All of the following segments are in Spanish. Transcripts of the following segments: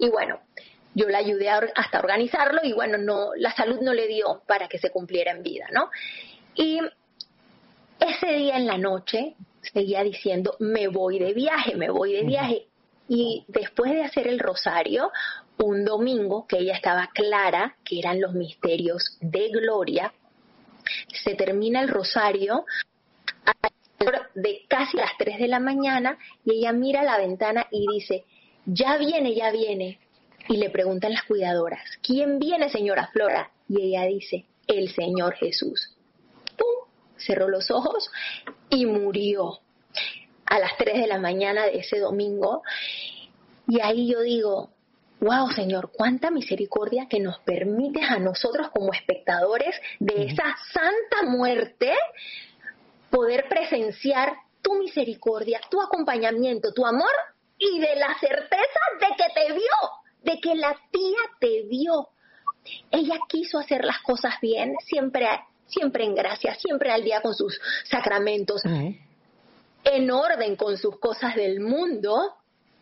Y bueno, yo la ayudé hasta organizarlo y bueno, la salud no le dio para que se cumpliera en vida, ¿no? Y ese día en la noche seguía diciendo, me voy de viaje. Y después de hacer el rosario, un domingo que ella estaba clara que eran los misterios de gloria, se termina el rosario de casi las 3 de la mañana y ella mira a la ventana y dice, ya viene. Y le preguntan las cuidadoras, ¿quién viene, señora Flora? Y ella dice, el Señor Jesús. ¡Pum! Cerró los ojos y murió a las 3 de la mañana de ese domingo. Y ahí yo digo, wow, Señor, cuánta misericordia que nos permites a nosotros como espectadores de esa santa muerte poder presenciar tu misericordia, tu acompañamiento, tu amor y de la certeza de que te vio, de que la tía te vio. Ella quiso hacer las cosas bien, siempre en gracia, siempre al día con sus sacramentos, en orden con sus cosas del mundo.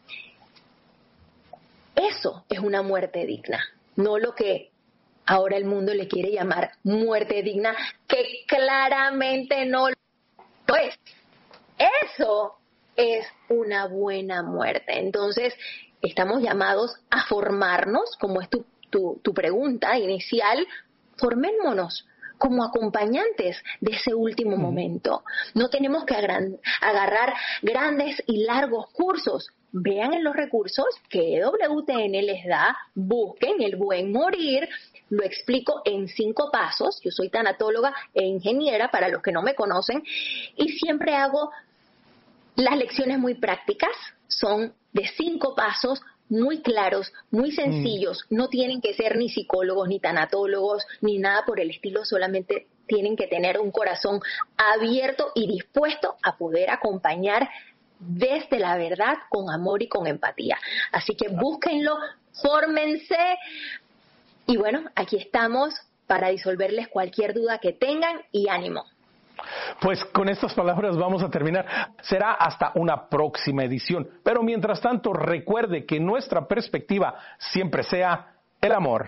Eso es una muerte digna, no lo que ahora el mundo le quiere llamar muerte digna, que claramente no lo es. Eso es una buena muerte. Entonces, estamos llamados a formarnos, como es tu pregunta inicial, formémonos como acompañantes de ese último momento. No tenemos que agarrar grandes y largos cursos. Vean en los recursos que EWTN les da, busquen el buen morir, lo explico en 5 pasos. Yo soy tanatóloga e ingeniera, para los que no me conocen, y siempre hago las lecciones muy prácticas, son de 5 pasos, muy claros, muy sencillos. No tienen que ser ni psicólogos, ni tanatólogos, ni nada por el estilo, solamente tienen que tener un corazón abierto y dispuesto a poder acompañar desde la verdad, con amor y con empatía. Así que búsquenlo, fórmense, y bueno, aquí estamos para disolverles cualquier duda que tengan, y ánimo. Pues con estas palabras vamos a terminar. Será hasta una próxima edición. Pero mientras tanto, recuerde que nuestra perspectiva siempre sea el amor.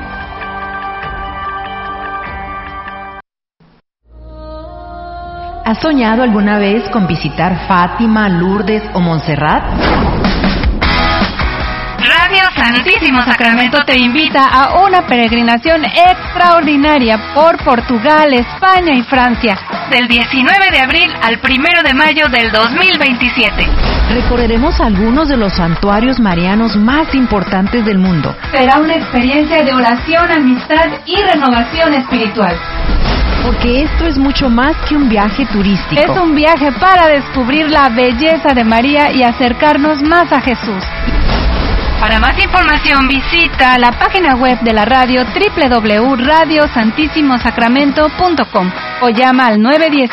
¿Has soñado alguna vez con visitar Fátima, Lourdes o Montserrat? Radio Santísimo Sacramento te invita a una peregrinación extraordinaria por Portugal, España y Francia, del 19 de abril al 1 de mayo del 2027. Recorreremos algunos de los santuarios marianos más importantes del mundo. Será una experiencia de oración, amistad y renovación espiritual. Porque esto es mucho más que un viaje turístico. Es un viaje para descubrir la belleza de María y acercarnos más a Jesús. Para más información visita la página web de la radio www.radiosantissimosacramento.com o llama al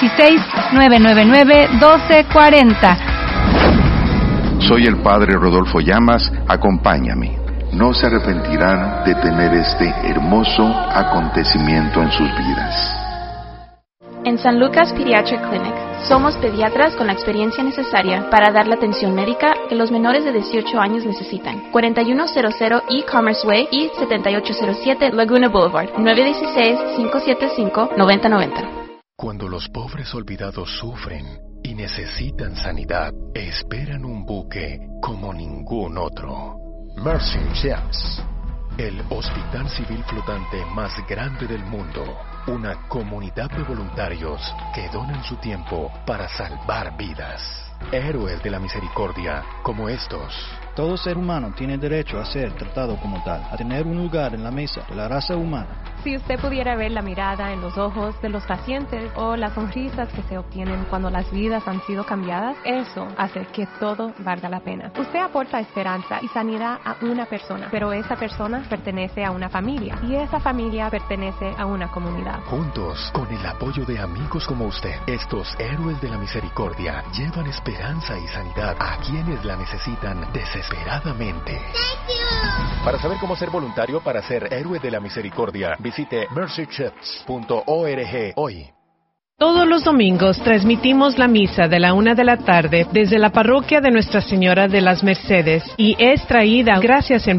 916-999-1240. Soy el Padre Rodolfo Llamas, acompáñame. No se arrepentirán de tener este hermoso acontecimiento en sus vidas. En San Lucas Pediatric Clinic, somos pediatras con la experiencia necesaria para dar la atención médica que los menores de 18 años necesitan. 4100 E-Commerce Way y 7807 Laguna Boulevard, 916-575-9090. Cuando los pobres olvidados sufren y necesitan sanidad, esperan un buque como ningún otro. Mercy Ships, el hospital civil flotante más grande del mundo. Una comunidad de voluntarios que donan su tiempo para salvar vidas. Héroes de la misericordia como estos. Todo ser humano tiene derecho a ser tratado como tal, a tener un lugar en la mesa de la raza humana. Si usted pudiera ver la mirada en los ojos de los pacientes o las sonrisas que se obtienen cuando las vidas han sido cambiadas, eso hace que todo valga la pena. Usted aporta esperanza y sanidad a una persona, pero esa persona pertenece a una familia y esa familia pertenece a una comunidad. Juntos, con el apoyo de amigos como usted, estos héroes de la misericordia llevan esperanza y sanidad a quienes la necesitan desesperadamente. Para saber cómo ser voluntario para ser héroe de la misericordia, visite mercychips.org hoy. Todos los domingos transmitimos la misa de la 1 de la tarde desde la parroquia de Nuestra Señora de las Mercedes y es traída gracias en